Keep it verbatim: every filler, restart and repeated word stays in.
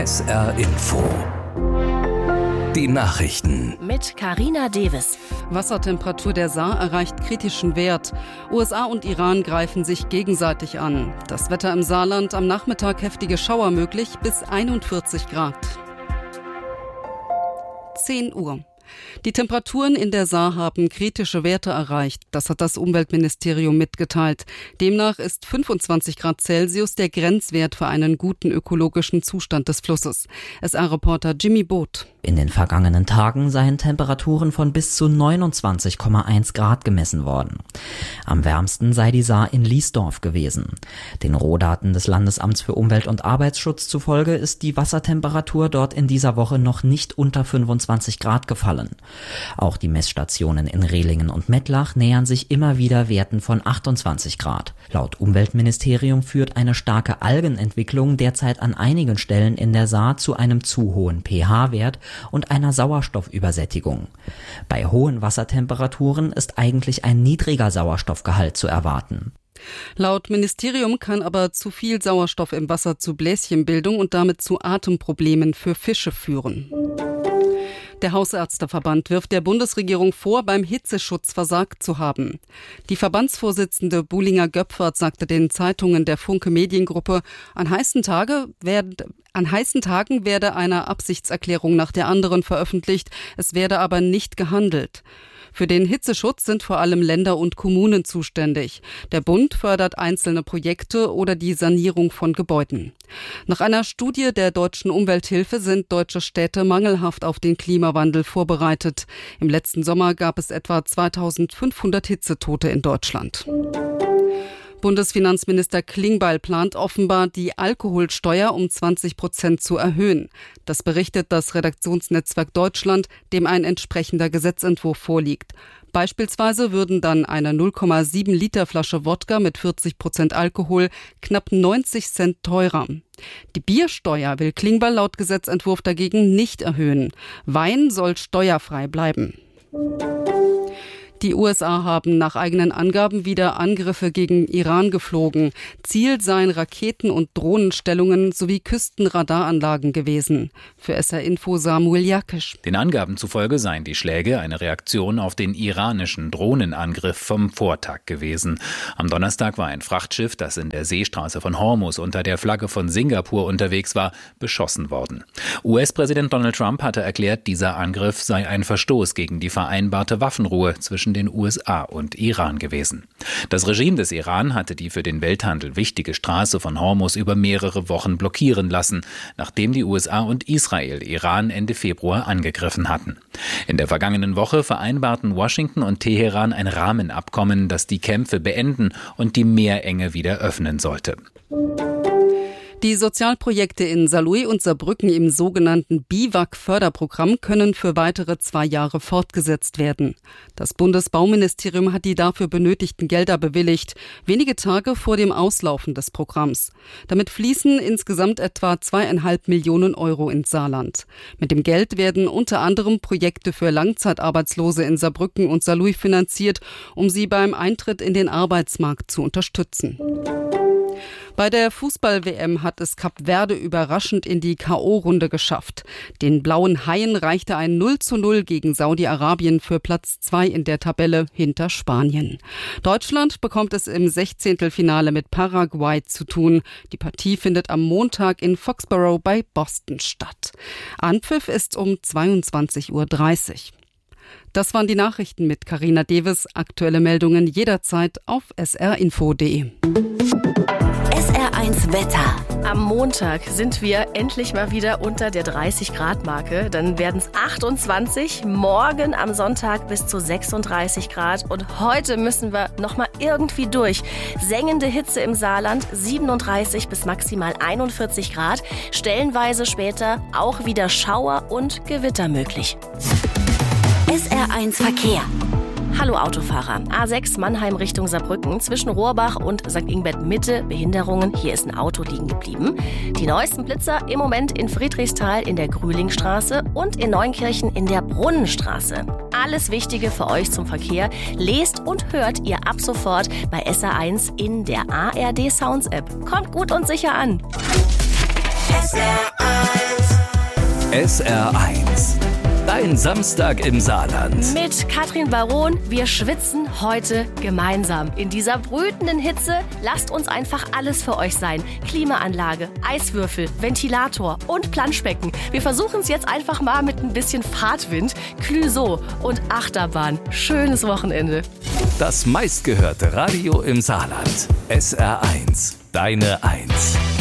S R Info. Die Nachrichten. Mit Carina Deves. Wassertemperatur der Saar erreicht kritischen Wert. U S A und Iran greifen sich gegenseitig an. Das Wetter im Saarland, am Nachmittag heftige Schauer möglich, bis einundvierzig Grad. zehn Uhr. Die Temperaturen in der Saar haben kritische Werte erreicht. Das hat das Umweltministerium mitgeteilt. Demnach ist fünfundzwanzig Grad Celsius der Grenzwert für einen guten ökologischen Zustand des Flusses. S R-Reporter Jimmy Boot. In den vergangenen Tagen seien Temperaturen von bis zu neunundzwanzig Komma eins Grad gemessen worden. Am wärmsten sei die Saar in Liesdorf gewesen. Den Rohdaten des Landesamts für Umwelt- und Arbeitsschutz zufolge ist die Wassertemperatur dort in dieser Woche noch nicht unter fünfundzwanzig Grad gefallen. Auch die Messstationen in Rehlingen und Mettlach nähern sich immer wieder Werten von achtundzwanzig Grad. Laut Umweltministerium führt eine starke Algenentwicklung derzeit an einigen Stellen in der Saar zu einem zu hohen pH-Wert und einer Sauerstoffübersättigung. Bei hohen Wassertemperaturen ist eigentlich ein niedriger Sauerstoffgehalt zu erwarten. Laut Ministerium kann aber zu viel Sauerstoff im Wasser zu Bläschenbildung und damit zu Atemproblemen für Fische führen. Der Hausärzteverband wirft der Bundesregierung vor, beim Hitzeschutz versagt zu haben. Die Verbandsvorsitzende Bulinger Göpfert sagte den Zeitungen der Funke Mediengruppe, an heißen, Tage werd, an heißen Tagen werde eine Absichtserklärung nach der anderen veröffentlicht, es werde aber nicht gehandelt. Für den Hitzeschutz sind vor allem Länder und Kommunen zuständig. Der Bund fördert einzelne Projekte oder die Sanierung von Gebäuden. Nach einer Studie der Deutschen Umwelthilfe sind deutsche Städte mangelhaft auf den Klimawandel vorbereitet. Im letzten Sommer gab es etwa zweitausendfünfhundert Hitzetote in Deutschland. Bundesfinanzminister Klingbeil plant offenbar, die Alkoholsteuer um zwanzig Prozent zu erhöhen. Das berichtet das Redaktionsnetzwerk Deutschland, dem ein entsprechender Gesetzentwurf vorliegt. Beispielsweise würden dann eine null Komma sieben Liter Flasche Wodka mit vierzig Prozent Alkohol knapp neunzig Cent teurer. Die Biersteuer will Klingbeil laut Gesetzentwurf dagegen nicht erhöhen. Wein soll steuerfrei bleiben. Die U S A haben nach eigenen Angaben wieder Angriffe gegen Iran geflogen. Ziel seien Raketen- und Drohnenstellungen sowie Küstenradaranlagen gewesen. Für S R Info Samuel Jakisch. Den Angaben zufolge seien die Schläge eine Reaktion auf den iranischen Drohnenangriff vom Vortag gewesen. Am Donnerstag war ein Frachtschiff, das in der Seestraße von Hormuz unter der Flagge von Singapur unterwegs war, beschossen worden. U S-Präsident Donald Trump hatte erklärt, dieser Angriff sei ein Verstoß gegen die vereinbarte Waffenruhe zwischen den U S A und Iran gewesen. Das Regime des Iran hatte die für den Welthandel wichtige Straße von Hormuz über mehrere Wochen blockieren lassen, nachdem die U S A und Israel Iran Ende Februar angegriffen hatten. In der vergangenen Woche vereinbarten Washington und Teheran ein Rahmenabkommen, das die Kämpfe beenden und die Meerenge wieder öffnen sollte. Die Sozialprojekte in Saarlouis und Saarbrücken im sogenannten BIWAG-Förderprogramm können für weitere zwei Jahre fortgesetzt werden. Das Bundesbauministerium hat die dafür benötigten Gelder bewilligt, wenige Tage vor dem Auslaufen des Programms. Damit fließen insgesamt etwa zweieinhalb Millionen Euro ins Saarland. Mit dem Geld werden unter anderem Projekte für Langzeitarbeitslose in Saarbrücken und Saarlouis finanziert, um sie beim Eintritt in den Arbeitsmarkt zu unterstützen. Bei der Fußball-W M hat es Kap Verde überraschend in die K O-Runde geschafft. Den blauen Haien reichte ein null zu null gegen Saudi-Arabien für Platz zwei in der Tabelle hinter Spanien. Deutschland bekommt es im Sechzehntelfinale mit Paraguay zu tun. Die Partie findet am Montag in Foxborough bei Boston statt. Anpfiff ist um zweiundzwanzig Uhr dreißig. Das waren die Nachrichten mit Carina Deves. Aktuelle Meldungen jederzeit auf s r info punkt d e. S R eins Wetter. Am Montag sind wir endlich mal wieder unter der dreißig Grad Marke. Dann werden es achtundzwanzig. Morgen am Sonntag bis zu sechsunddreißig Grad. Und heute müssen wir noch mal irgendwie durch. Sengende Hitze im Saarland, siebenunddreißig bis maximal einundvierzig Grad. Stellenweise später auch wieder Schauer und Gewitter möglich. S R eins Verkehr. Hallo Autofahrer. A sechs Mannheim Richtung Saarbrücken zwischen Rohrbach und Sankt Ingbert Mitte. Behinderungen. Hier ist ein Auto liegen geblieben. Die neuesten Blitzer im Moment in Friedrichsthal in der Grühlingstraße und in Neunkirchen in der Brunnenstraße. Alles Wichtige für euch zum Verkehr lest und hört ihr ab sofort bei S R eins in der A R D Sounds App. Kommt gut und sicher an. S R eins S R eins. Dein Samstag im Saarland. Mit Katrin Baron, wir schwitzen heute gemeinsam. In dieser brütenden Hitze lasst uns einfach alles für euch sein. Klimaanlage, Eiswürfel, Ventilator und Planschbecken. Wir versuchen es jetzt einfach mal mit ein bisschen Fahrtwind, Clüso und Achterbahn. Schönes Wochenende. Das meistgehörte Radio im Saarland. S R eins. Deine Eins.